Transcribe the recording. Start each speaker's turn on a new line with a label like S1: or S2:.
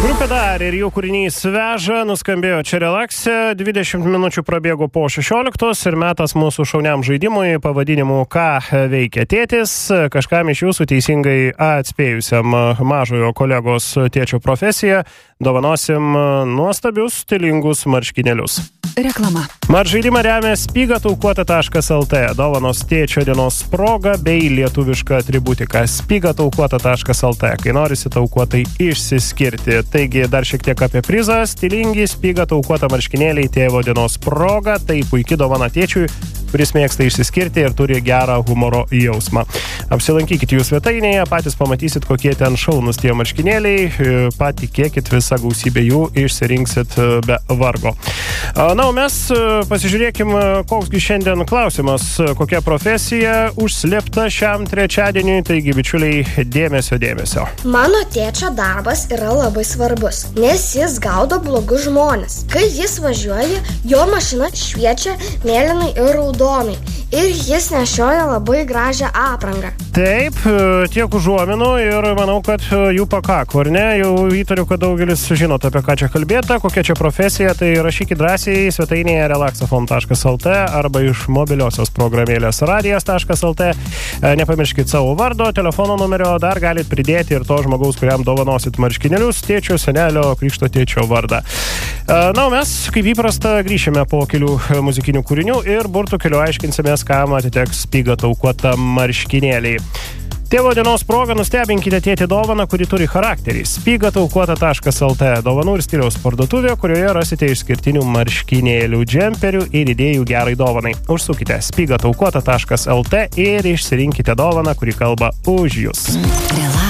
S1: Grupė Dar ir jų kūrinys Veža nuskambėjo čia Relaxe, 20 minučių prabėgo po 16 ir metas mūsų šauniam žaidimui pavadinimu Ką veikia tėtis. Kažkam iš jūsų teisingai atspėjusiam mažojo kolegos tėčio profesiją dovanosim nuostabius stilingus marškinėlius.
S2: Reklama.
S1: Žaidimą remia spigataukuota.lt, dovanos tėčio dienos proga bei lietuviška atributika spigataukuota.lt, kai norisi taukuotai išsiskirti. Taigi dar šiek tiek apie prizą. Stilingi spigataukuota marškinėliai tėvo dienos proga, tai puikiai dovana tėčiui, kuris mėgsta išsiskirti ir turi gerą humoro jausmą. Apsilankykite jų svetainėje, patys pamatysit, kokie ten šaunus tie marškinėliai, patikėkit, visą gausybę jų išsirinksit be vargo. Na, o mes pasižiūrėkim, koksgi šiandien klausimas, kokia profesija užslėpta šiam trečiadieniui, taigi bičiuliai, dėmesio.
S3: Mano tėčio darbas yra labai svarbus, nes jis gaudo blogus žmonės. Kai jis važiuoja, jo mašina šviečia mėlynai ir raudonai ir jis nešioja labai gražią aprangą.
S1: Taip, tiek užuominų ir manau, kad jų pakako, ar ne? Jau įtariu, kad daugelis žinot, apie ką čia kalbėta, kokia čia profesija, tai rašykit drąsiai svetainėje relaxafon.lt arba iš mobiliosios programėlės radijas.lt. Nepamirškit savo vardo, telefono numerio, dar galit pridėti ir to žmogaus, kuriam dovanosit marškinėlius, tėčio, senelio, krikšto tėčio vardą. Na, o mes, kaip įprasta, grįšime po kelių muzikinių kūrinių ir burtų keliu aiškinsimės, kam atiteks spigataukuota marškinėliai. Tėvo dienos proga nustebinkite tėtį dovaną, kuri turi charakterį. spigataukuota.lt, dovanų ir stiliaus parduotuvė, kurioje rasite išskirtinių marškinėlių, džemperių ir idėjų gerai dovanai. Užsukite spigataukuota.lt ir išsirinkite dovaną, kuri kalba už jūs.